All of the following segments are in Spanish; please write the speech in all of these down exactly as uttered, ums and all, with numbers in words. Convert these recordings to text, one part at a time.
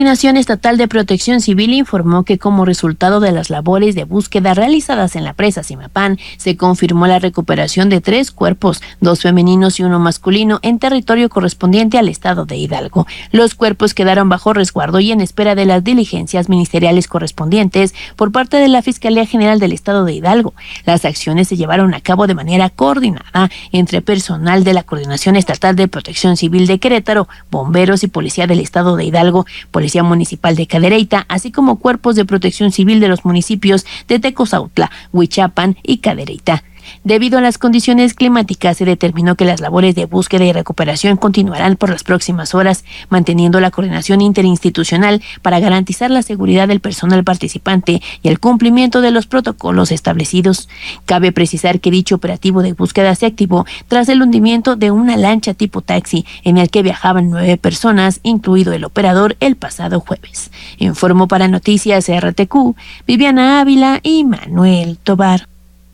La Coordinación Estatal de Protección Civil informó que como resultado de las labores de búsqueda realizadas en la presa Zimapán, se confirmó la recuperación de tres cuerpos, dos femeninos y uno masculino, en territorio correspondiente al estado de Hidalgo. Los cuerpos quedaron bajo resguardo y en espera de las diligencias ministeriales correspondientes por parte de la Fiscalía General del estado de Hidalgo. Las acciones se llevaron a cabo de manera coordinada entre personal de la Coordinación Estatal de Protección Civil de Querétaro, bomberos y policía del estado de Hidalgo, Policía Municipal de Cadereyta, así como cuerpos de protección civil de los municipios de Tecozautla, Huichapan y Cadereyta. Debido a las condiciones climáticas, se determinó que las labores de búsqueda y recuperación continuarán por las próximas horas, manteniendo la coordinación interinstitucional para garantizar la seguridad del personal participante y el cumplimiento de los protocolos establecidos. Cabe precisar que dicho operativo de búsqueda se activó tras el hundimiento de una lancha tipo taxi en el que viajaban nueve personas, incluido el operador, el pasado jueves. Informó para Noticias R T Q, Viviana Ávila y Manuel Tobar.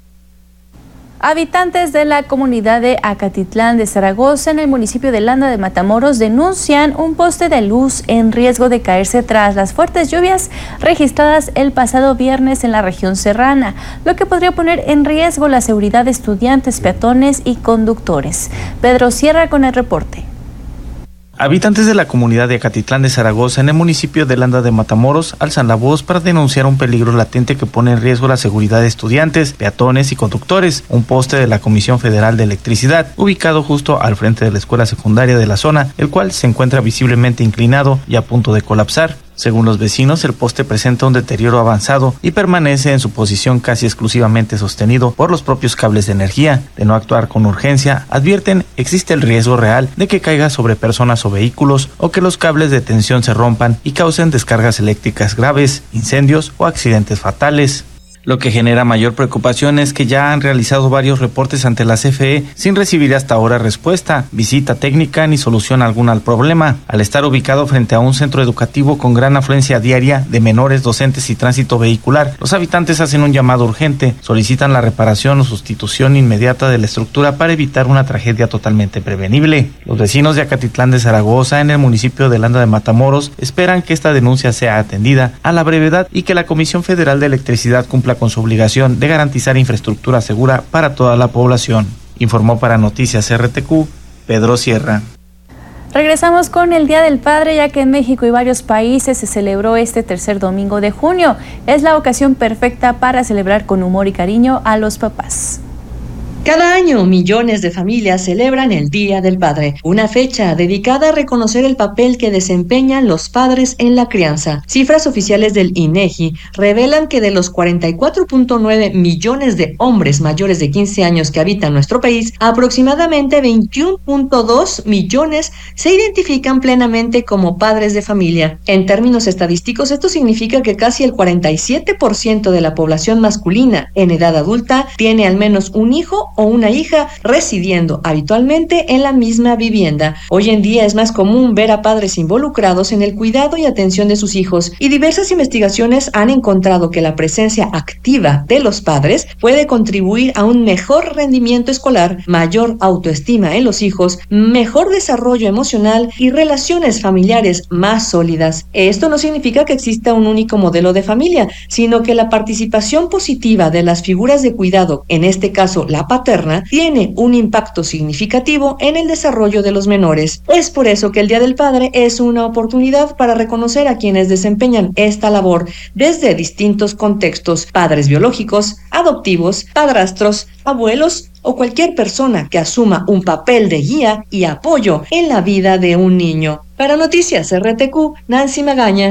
Habitantes de la comunidad de Acatitlán de Zaragoza, en el municipio de Landa de Matamoros, denuncian un poste de luz en riesgo de caerse tras las fuertes lluvias registradas el pasado viernes en la región serrana, lo que podría poner en riesgo la seguridad de estudiantes, peatones y conductores. Pedro Sierra con el reporte. Habitantes de la comunidad de Acatitlán de Zaragoza, en el municipio de Landa de Matamoros, alzan la voz para denunciar un peligro latente que pone en riesgo la seguridad de estudiantes, peatones y conductores. Un poste de la Comisión Federal de Electricidad, ubicado justo al frente de la escuela secundaria de la zona, el cual se encuentra visiblemente inclinado y a punto de colapsar. Según los vecinos, el poste presenta un deterioro avanzado y permanece en su posición casi exclusivamente sostenido por los propios cables de energía. De no actuar con urgencia, advierten, existe el riesgo real de que caiga sobre personas o vehículos o que los cables de tensión se rompan y causen descargas eléctricas graves, incendios o accidentes fatales. Lo que genera mayor preocupación es que ya han realizado varios reportes ante la C F E sin recibir hasta ahora respuesta, visita técnica ni solución alguna al problema. Al estar ubicado frente a un centro educativo con gran afluencia diaria de menores, docentes y tránsito vehicular, los habitantes hacen un llamado urgente, solicitan la reparación o sustitución inmediata de la estructura para evitar una tragedia totalmente prevenible. Los vecinos de Acatitlán de Zaragoza, en el municipio de Landa de Matamoros, esperan que esta denuncia sea atendida a la brevedad y que la Comisión Federal de Electricidad cumpla con su obligación de garantizar infraestructura segura para toda la población. Informó para Noticias R T Q, Pedro Sierra. Regresamos con el Día del Padre, ya que en México y varios países se celebró este tercer domingo de junio. Es la ocasión perfecta para celebrar con humor y cariño a los papás. Cada año, millones de familias celebran el Día del Padre, una fecha dedicada a reconocer el papel que desempeñan los padres en la crianza. Cifras oficiales del INEGI revelan que de los cuarenta y cuatro punto nueve millones de hombres mayores de quince años que habitan nuestro país, aproximadamente veintiuno punto dos millones se identifican plenamente como padres de familia. En términos estadísticos, esto significa que casi el cuarenta y siete por ciento de la población masculina en edad adulta tiene al menos un hijo o una hija residiendo habitualmente en la misma vivienda. Hoy en día es más común ver a padres involucrados en el cuidado y atención de sus hijos, y diversas investigaciones han encontrado que la presencia activa de los padres puede contribuir a un mejor rendimiento escolar, mayor autoestima en los hijos, mejor desarrollo emocional y relaciones familiares más sólidas. Esto no significa que exista un único modelo de familia, sino que la participación positiva de las figuras de cuidado, en este caso la paterna, tiene un impacto significativo en el desarrollo de los menores. Es por eso que el Día del Padre es una oportunidad para reconocer a quienes desempeñan esta labor desde distintos contextos: padres biológicos, adoptivos, padrastros, abuelos o cualquier persona que asuma un papel de guía y apoyo en la vida de un niño. Para Noticias R T Q, Nancy Magaña.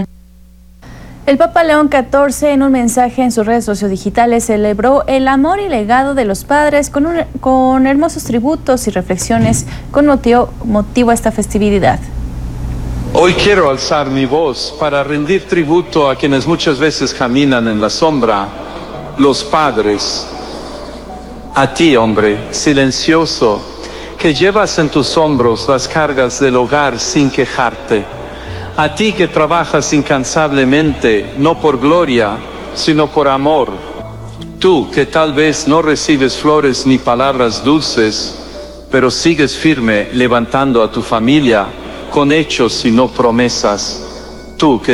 El Papa León catorce, en un mensaje en sus redes sociodigitales, celebró el amor y legado de los padres con, un, con hermosos tributos y reflexiones con motivo, motivo a esta festividad. Hoy quiero alzar mi voz para rendir tributo a quienes muchas veces caminan en la sombra, los padres. A ti, hombre, silencioso, que llevas en tus hombros las cargas del hogar sin quejarte. A ti que trabajas incansablemente, no por gloria, sino por amor. Tú que tal vez no recibes flores ni palabras dulces, pero sigues firme levantando a tu familia con hechos y no promesas. tú que